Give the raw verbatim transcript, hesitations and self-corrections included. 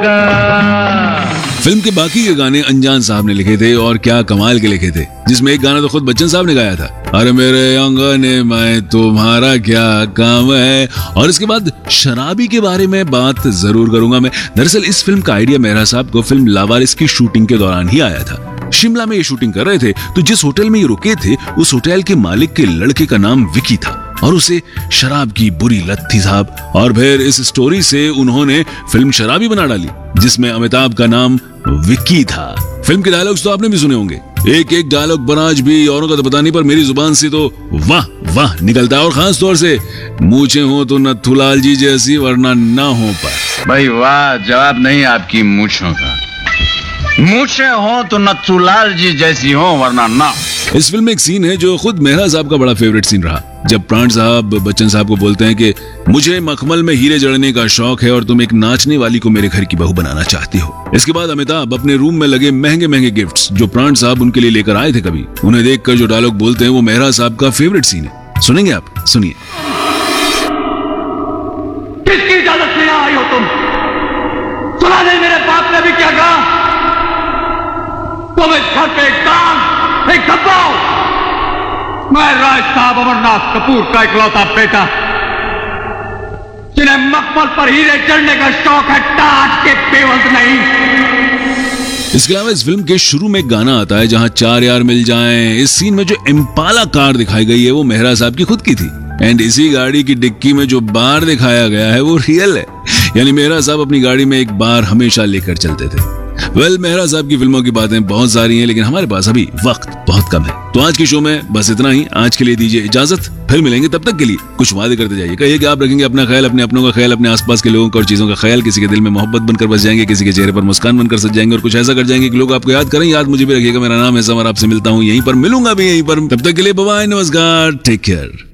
Film के बाकी के गाने अनजान साहब ने लिखे थे और क्या कमाल के लिखे थे, जिसमें एक गाना तो खुद बच्चन साहब ने गाया था, अरे मेरे अंगने में तुम्हारा क्या काम है। और इसके बाद शराबी के बारे में बात जरूर करूंगा मैं। दरअसल इस फिल्म का आइडिया मेहरा साहब को फिल्म लावारिस की शूटिंग के दौरान ही आया था। शिमला में ये शूटिंग कर रहे थे तो जिस होटल में ये रुके थे उस होटल के मालिक के लड़के का नाम विकी था और उसे शराब की बुरी लत थी साहब। और फिर इस स्टोरी से उन्होंने फिल्म शराबी बना डाली जिसमें अमिताभ का नाम विक्की था। फिल्म के डायलॉग्स तो आपने भी सुने होंगे, एक एक डायलॉग बना आज भी औरों का तो पता नहीं पर मेरी जुबान से तो वाह वाह निकलता है। और खास तौर से मूछें हो तो नथुलाल जी जैसी वरना ना हो पर। भाई वाह, जवाब नहीं आपकी मूछों का। मूछें हो तो नथुलाल जी जैसी हो वरना ना। इस फिल्म में एक सीन है जो खुद मेहरा साहब का बड़ा फेवरेट सीन रहा, जब प्राण साहब बच्चन साहब को बोलते हैं कि मुझे मखमल में हीरे जड़ने का शौक है और तुम एक नाचने वाली को मेरे घर की बहू बनाना चाहती हो। इसके बाद अमिताभ अपने रूम में लगे महंगे महंगे गिफ्ट्स जो प्राण साहब उनके लिए लेकर आए थे कभी, उन्हें देखकर जो डायलॉग बोलते हैं वो मेहरा साहब का फेवरेट सीन है। सुनेंगे आप? सुनिए। किसकी इजाजत से आई हो तुम? सुना नहीं मेरे बाप ने भी क्या कहा? तुम इस घर पे एक दाग, एक धब्बा। मैं राज साहब अमरनाथ कपूर का इकलौता बेटा जिन्हें मखमल पर हीरे चढ़ने का शौक है, ताज के पेवंत नहीं। इसके अलावा इस फिल्म के शुरू में गाना आता है जहां चार यार मिल जाएं। इस सीन में जो इम्पाला कार दिखाई गई है वो मेहरा साहब की खुद की थी एंड इसी गाड़ी की डिक्की में जो बार दिखाया गया है वो रियल है, यानी मेहरा साहब अपनी गाड़ी में एक बार हमेशा लेकर चलते थे। वेल well, मेहरा साहब की फिल्मों की बातें बहुत सारी हैं लेकिन हमारे पास अभी वक्त बहुत कम है, तो आज की शो में बस इतना ही। आज के लिए दीजिए इजाजत, फिर मिलेंगे, तब तक के लिए कुछ वादे करते जाइए। कहिए कि आप रखेंगे अपना ख्याल, अपने अपनों का ख्याल, अपने आसपास के लोगों का और चीजों का ख्याल, किसी के दिल में मोहब्बत बनकर बस जाएंगे, किसी के चेहरे पर मुस्कान बनकर सज जाएंगे और कुछ ऐसा कर जाएंगे कि लोग आपको याद करें। याद मुझे भी रखिएगा, मेरा नाम है समर, आपसे मिलता हूँ यहीं पर, मिलूंगा भी यहीं पर। तब तक के लिए बाय बाय, नमस्कार, टेक केयर।